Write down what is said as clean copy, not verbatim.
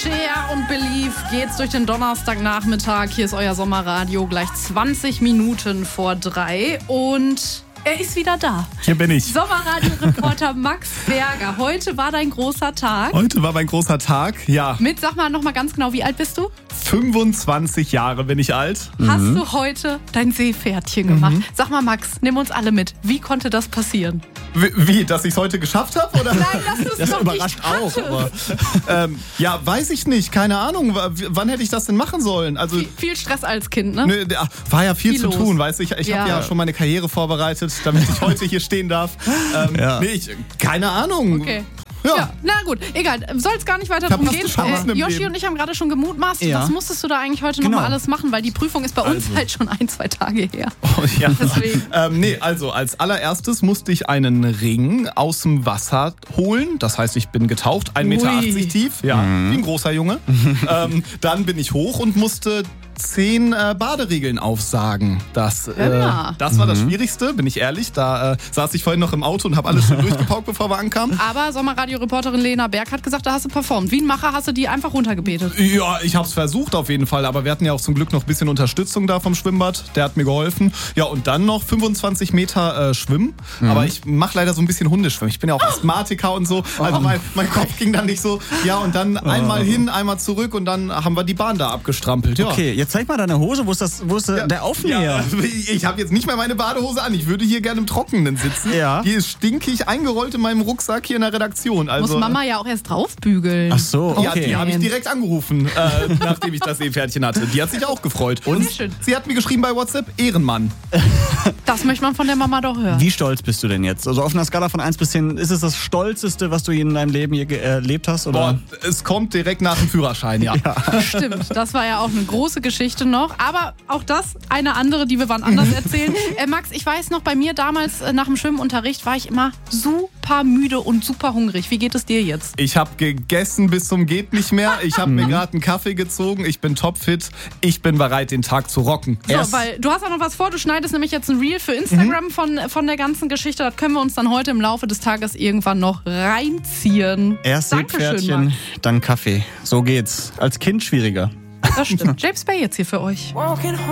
Cher und Believe geht's durch den Donnerstagnachmittag. Hier ist euer Sommerradio, gleich 20 Minuten vor 3 und er ist wieder da. Hier bin ich. Sommerradio-Reporter Max Berger. Heute war dein großer Tag. Heute war mein großer Tag, ja. Mit, sag mal nochmal ganz genau, wie alt bist du? 25 Jahre bin ich alt. Hast du heute dein Seepferdchen gemacht? Sag mal, Max, nimm uns alle mit. Wie konnte das passieren? Wie, dass ich es heute geschafft habe? Oder? Nein, dass du es Das noch überrascht nicht auch. hattest. Aber, ja, weiß ich nicht. Keine Ahnung. Wann hätte ich das denn machen sollen? Also, Viel Stress als Kind, ne? ne, war ja viel zu los. tun, weißt du. Ich Ja. habe ja schon meine Karriere vorbereitet, damit ich heute hier stehen darf. Keine Ahnung. Okay. Ja. Na gut, egal. Soll es gar nicht weiter Ich hab drum fast gehen. Chancen im Yoshi Leben. und ich haben gerade schon gemutmaßt. Ja. Was musstest du da eigentlich heute Genau. nochmal alles machen? Weil die Prüfung ist bei uns Also. halt schon 1-2 Tage her. Oh, ja. Deswegen. Also als allererstes musste ich einen Ring aus dem Wasser holen. Das heißt, ich bin getaucht, 1,80 Meter Ui. tief, ja, wie ein großer Junge. Dann bin ich hoch und musste 10 Baderegeln aufsagen. Das war das Schwierigste, bin ich ehrlich. Da saß ich vorhin noch im Auto und habe alles schon durchgepaukt, bevor wir ankamen. Aber Sommerradio-Reporterin Lena Berg hat gesagt, da hast du performt. Wie ein Macher hast du die einfach runtergebetet. Ja, ich habe es versucht auf jeden Fall, aber wir hatten ja auch zum Glück noch ein bisschen Unterstützung da vom Schwimmbad. Der hat mir geholfen. Ja, und dann noch 25 Meter schwimmen. Aber ich mache leider so ein bisschen Hundeschwimmen. Ich bin ja auch Asthmatiker und so. Also mein Kopf ging dann nicht so. Ja, und dann einmal hin, einmal zurück und dann haben wir die Bahn da abgestrampelt. Ja. Okay, jetzt zeig mal deine Hose. Wo ist der Aufnäher? Ja, also ich habe jetzt nicht mehr meine Badehose an. Ich würde hier gerne im Trockenen sitzen. Ja. Die ist stinkig eingerollt in meinem Rucksack hier in der Redaktion. Also, Muss Mama ja auch erst draufbügeln. Ach so, ja, okay. die habe ich direkt angerufen, nachdem ich das Seepferdchen hatte. Die hat sich auch gefreut. Und Sehr schön. sie hat mir geschrieben bei WhatsApp, Ehrenmann. Das möchte man von der Mama doch hören. Wie stolz bist du denn jetzt? Also auf einer Skala von 1 bis 10, ist es das Stolzeste, was du in deinem Leben hier erlebt hast? Oder? Boah, es kommt direkt nach dem Führerschein, ja. Stimmt, das war ja auch eine große Geschichte noch. Aber auch das eine andere, die wir wann anders erzählen. Max, ich weiß noch, bei mir damals nach dem Schwimmunterricht war ich immer super müde und super hungrig. Wie geht es dir jetzt? Ich habe gegessen bis zum geht nicht mehr. Ich habe mir gerade einen Kaffee gezogen. Ich bin topfit. Ich bin bereit, den Tag zu rocken. So, weil du hast auch noch was vor. Du schneidest nämlich jetzt ein Reel für Instagram von der ganzen Geschichte. Das können wir uns dann heute im Laufe des Tages irgendwann noch reinziehen. Erst Dankeschön, Seepferdchen, Max. dann Kaffee. So geht's. Als Kind schwieriger. Das stimmt. James Bay jetzt hier für euch. Walking home.